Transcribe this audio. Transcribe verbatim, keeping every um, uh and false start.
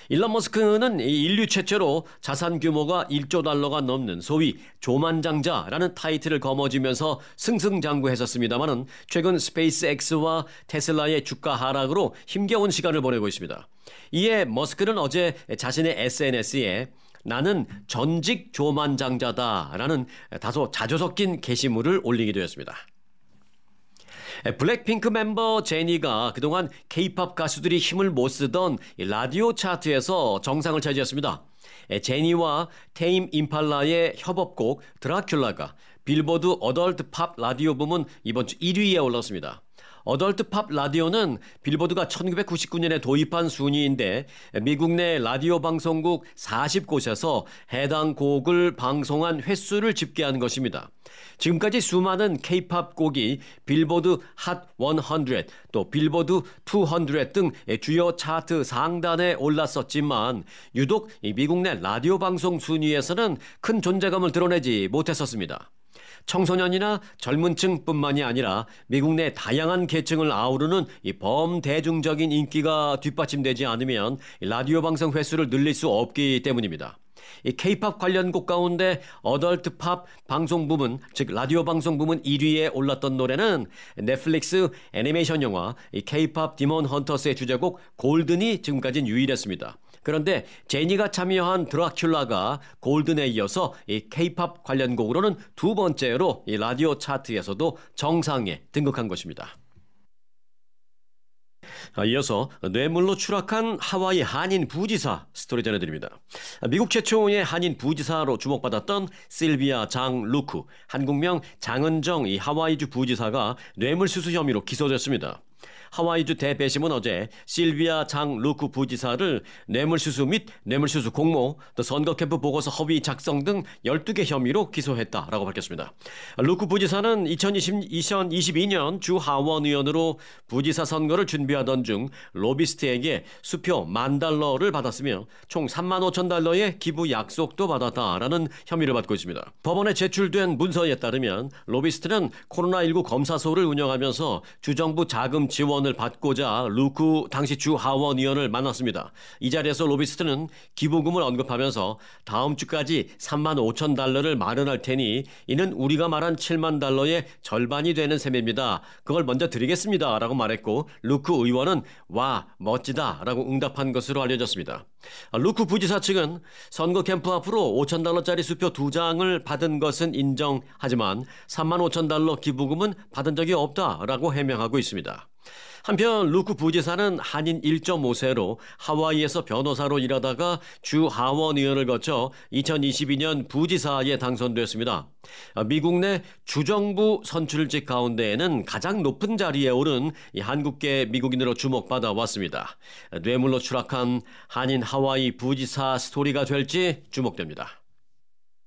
일론 머스크는 인류 최초로 자산 규모가 일조 달러가 넘는 소위 조만장자라는 타이틀을 거머쥐면서 승승장구했었습니다마는 최근 스페이스X와 테슬라의 주가 하락으로 힘겨운 시간을 보내고 있습니다. 이에 머스크는 어제 자신의 에스엔에스에 나는 전직 조만장자다라는 다소 자조 섞인 게시물을 올리기도 했습니다. 블랙핑크 멤버 제니가 그동안 케이팝 가수들이 힘을 못 쓰던 라디오 차트에서 정상을 차지했습니다. 제니와 테임 임팔라의 협업곡 드라큘라가 빌보드 어덜트 팝 라디오 부문 이번 주 일 위에 올랐습니다. 어덜트 팝 라디오는 빌보드가 천구백구십구 년에 도입한 순위인데 미국 내 라디오 방송국 사십 곳에서 해당 곡을 방송한 횟수를 집계한 것입니다. 지금까지 수많은 K-팝 곡이 빌보드 핫 백, 또 빌보드 이백 등 주요 차트 상단에 올랐었지만 유독 미국 내 라디오 방송 순위에서는 큰 존재감을 드러내지 못했었습니다. 청소년이나 젊은 층뿐만이 아니라 미국 내 다양한 계층을 아우르는 이 범대중적인 인기가 뒷받침되지 않으면 라디오 방송 횟수를 늘릴 수 없기 때문입니다. 이 K-팝 관련 곡 가운데 어덜트 팝 방송 부문, 즉 라디오 방송 부문 일 위에 올랐던 노래는 넷플릭스 애니메이션 영화 K-팝 디몬 헌터스의 주제곡 골든이 지금까지는 유일했습니다. 그런데 제니가 참여한 드라큘라가 골든에 이어서 이 K-팝 관련 곡으로는 두 번째로 이 라디오 차트에서도 정상에 등극한 것입니다. 이어서 뇌물로 추락한 하와이 한인 부지사 스토리 전해드립니다. 미국 최초의 한인 부지사로 주목받았던 실비아 장 루크, 한국명 장은정 이 하와이주 부지사가 뇌물수수 혐의로 기소됐습니다. 하와이주 대배심은 어제 실비아 장 루크 부지사를 뇌물수수 및 뇌물수수 공모, 또 선거 캠프 보고서 허위 작성 등 열두 개 혐의로 기소했다라고 밝혔습니다. 루크 부지사는 이천이십이 년 주 하원 의원으로 부지사 선거를 준비하던 중 로비스트에게 수표 만 달러를 받았으며 총 삼만 오천 달러의 기부 약속도 받았다라는 혐의를 받고 있습니다. 법원에 제출된 문서에 따르면 로비스트는 코로나십구 검사소를 운영하면서 주정부 자금 지원 을 받고자 루크 당시 주 하원 의원을 만났습니다. 이 자리에서 로비스트는 기부금을 언급하면서 다음 주까지 삼만 오천 달러를 마련할 테니 이는 우리가 말한 칠만 달러의 절반이 되는 셈입니다. 그걸 먼저 드리겠습니다 라고 말했고 루크 의원은 와 멋지다 라고 응답한 것으로 알려졌습니다. 루크 부지사 측은 선거 캠프 앞으로 오천 달러짜리 수표 두 장을 받은 것은 인정하지만 삼만 오천 달러 기부금은 받은 적이 없다라고 해명하고 있습니다. 한편 루크 부지사는 한인 일 점 오 세로 하와이에서 변호사로 일하다가 주 하원 의원을 거쳐 이천이십이 년 부지사에 당선됐습니다. 미국 내 주정부 선출직 가운데에는 가장 높은 자리에 오른 이 한국계 미국인으로 주목받아 왔습니다. 뇌물로 추락한 한인 하와이 부지사 스토리가 될지 주목됩니다.